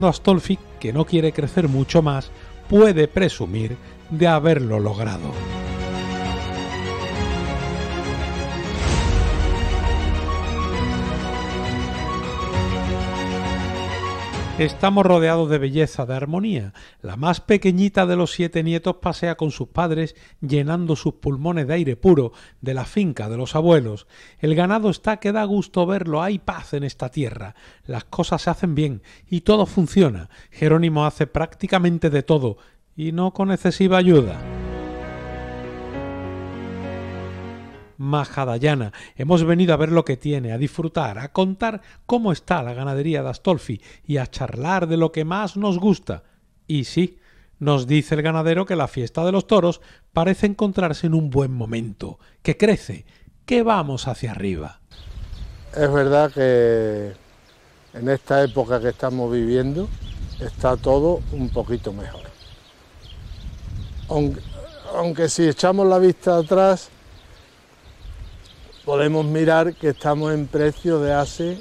Astolfi, que no quiere crecer mucho más, puede presumir de haberlo logrado. Estamos rodeados de belleza, de armonía. La más pequeñita de los 7 nietos pasea con sus padres llenando sus pulmones de aire puro de la finca de los abuelos. El ganado está que da gusto verlo, hay paz en esta tierra. Las cosas se hacen bien y todo funciona. Jerónimo hace prácticamente de todo y no con excesiva ayuda. Majadahonda. Hemos venido a ver lo que tiene, a disfrutar, a contar cómo está la ganadería de Astolfi y a charlar de lo que más nos gusta. Y sí, nos dice el ganadero que la fiesta de los toros parece encontrarse en un buen momento, que crece, que vamos hacia arriba. Es verdad que en esta época que estamos viviendo está todo un poquito mejor. Aunque si echamos la vista atrás, podemos mirar que estamos en precios de hace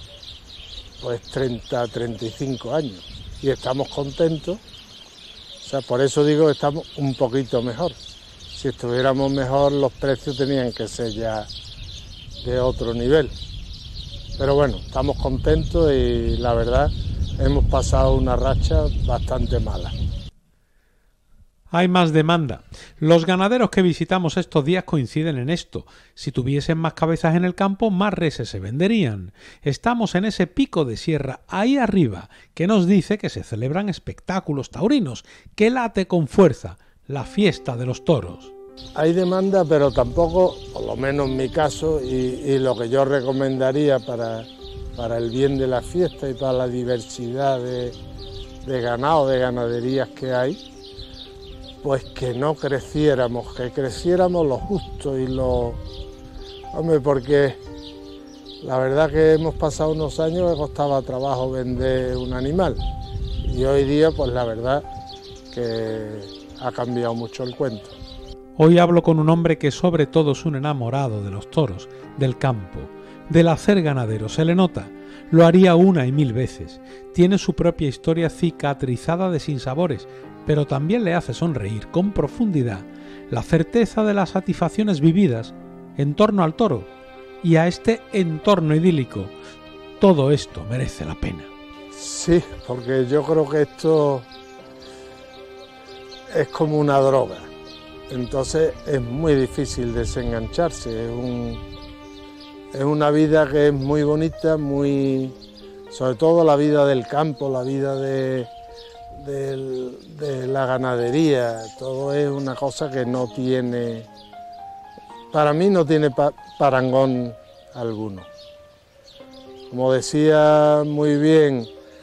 30, 35 años y estamos contentos. O sea, por eso digo que estamos un poquito mejor. Si estuviéramos mejor, los precios tenían que ser ya de otro nivel. Pero bueno, estamos contentos y la verdad hemos pasado una racha bastante mala. Hay más demanda. Los ganaderos que visitamos estos días coinciden en esto. Si tuviesen más cabezas en el campo, más reses se venderían. Estamos en ese pico de sierra, ahí arriba, que nos dice que se celebran espectáculos taurinos, que late con fuerza la fiesta de los toros. Hay demanda, pero tampoco, por lo menos en mi caso, y lo que yo recomendaría para el bien de la fiesta y para la diversidad de ganado, de ganaderías que hay, pues que no creciéramos, que creciéramos lo justo y lo... Hombre, porque la verdad que hemos pasado unos años que costaba trabajo vender un animal y hoy día pues la verdad que ha cambiado mucho el cuento. Hoy hablo con un hombre que sobre todo es un enamorado de los toros, del campo, del hacer ganadero, se le nota. Lo haría 1 y 1000 veces. Tiene su propia historia cicatrizada de sinsabores, pero también le hace sonreír con profundidad la certeza de las satisfacciones vividas en torno al toro y a este entorno idílico. Todo esto merece la pena. Sí, porque yo creo que esto es como una droga, entonces es muy difícil desengancharse, es una vida que es muy bonita, muy, sobre todo la vida del campo, la vida de la ganadería, todo es una cosa que no tiene, para mí no tiene parangón alguno. Como decía muy bien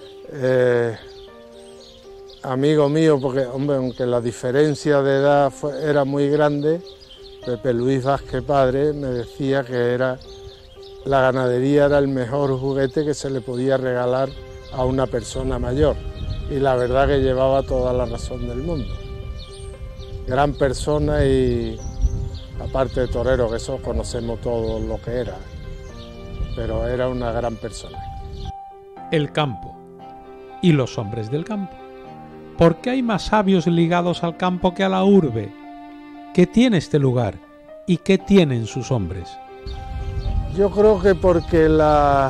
amigo mío, porque hombre, aunque la diferencia de edad era muy grande, Pepe Luis Vázquez padre me decía que la ganadería era el mejor juguete que se le podía regalar a una persona mayor. Y la verdad que llevaba toda la razón del mundo. Gran persona y aparte de torero, que eso conocemos todos lo que era, pero era una gran persona. El campo y los hombres del campo. ¿Por qué hay más sabios ligados al campo que a la urbe? ¿Qué tiene este lugar y qué tienen sus hombres? Yo creo que porque las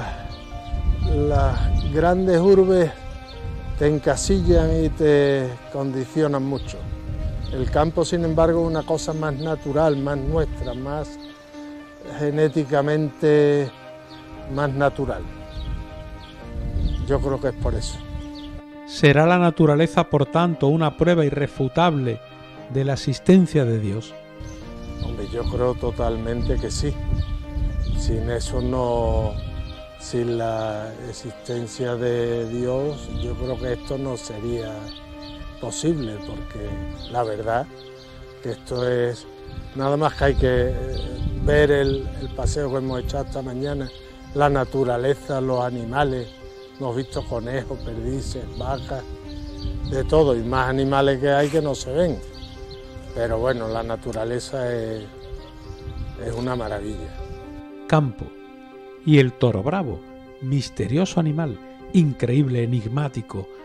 grandes urbes te encasillan y te condicionan mucho. El campo, sin embargo, es una cosa más natural, más nuestra, más genéticamente más natural. Yo creo que es por eso. ¿Será la naturaleza, por tanto, una prueba irrefutable de la existencia de Dios? Hombre, yo creo totalmente que sí. Sin eso no... Sin la existencia de Dios, yo creo que esto no sería posible, porque la verdad que esto es nada más que hay que ver el paseo que hemos hecho esta mañana, la naturaleza, los animales, hemos visto conejos, perdices, vacas, de todo, y más animales que hay que no se ven. Pero bueno, la naturaleza es una maravilla. Campo. Y el toro bravo, misterioso animal, increíble, enigmático,